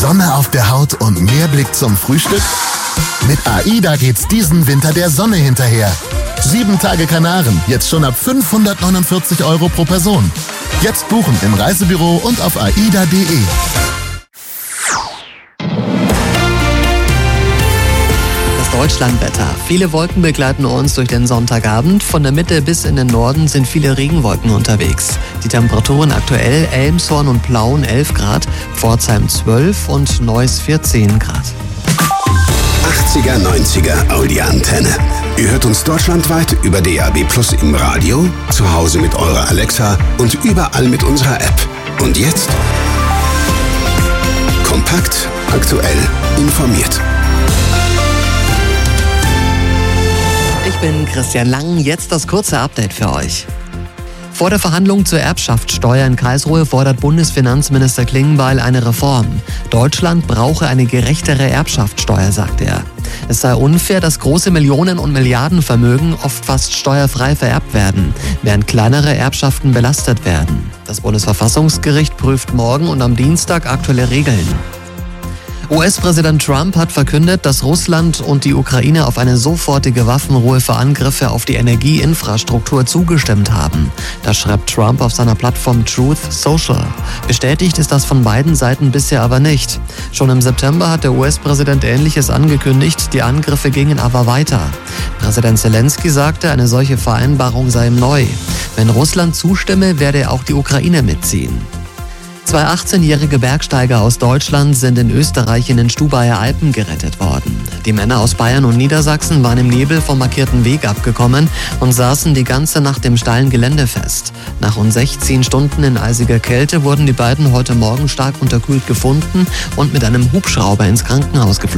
Sonne auf der Haut und mehr Blick zum Frühstück? Mit AIDA geht's diesen Winter der Sonne hinterher. 7 Tage Kanaren, jetzt schon ab 549 € pro Person. Jetzt buchen im Reisebüro und auf aida.de. Deutschlandwetter. Viele Wolken begleiten uns durch den Sonntagabend. Von der Mitte bis in den Norden sind viele Regenwolken unterwegs. Die Temperaturen aktuell: Elmshorn und Plauen 11 Grad, Pforzheim 12 und Neuss 14 Grad. 80er, 90er Audi-Antenne. Ihr hört uns deutschlandweit über DAB+ im Radio, zu Hause mit eurer Alexa und überall mit unserer App. Und jetzt? Kompakt, aktuell, informiert. Ich bin Christian Lang, jetzt das kurze Update für euch. Vor der Verhandlung zur Erbschaftssteuer in Karlsruhe fordert Bundesfinanzminister Klingbeil eine Reform. Deutschland brauche eine gerechtere Erbschaftssteuer, sagt er. Es sei unfair, dass große Millionen- und Milliardenvermögen oft fast steuerfrei vererbt werden, während kleinere Erbschaften belastet werden. Das Bundesverfassungsgericht prüft morgen und am Dienstag aktuelle Regeln. US-Präsident Trump hat verkündet, dass Russland und die Ukraine auf eine sofortige Waffenruhe für Angriffe auf die Energieinfrastruktur zugestimmt haben. Das schreibt Trump auf seiner Plattform Truth Social. Bestätigt ist das von beiden Seiten bisher aber nicht. Schon im September hat der US-Präsident Ähnliches angekündigt, die Angriffe gingen aber weiter. Präsident Zelensky sagte, eine solche Vereinbarung sei ihm neu. Wenn Russland zustimme, werde auch die Ukraine mitziehen. 2 18-jährige Bergsteiger aus Deutschland sind in Österreich in den Stubaier Alpen gerettet worden. Die Männer aus Bayern und Niedersachsen waren im Nebel vom markierten Weg abgekommen und saßen die ganze Nacht im steilen Gelände fest. Nach rund 16 Stunden in eisiger Kälte wurden die beiden heute Morgen stark unterkühlt gefunden und mit einem Hubschrauber ins Krankenhaus geflogen.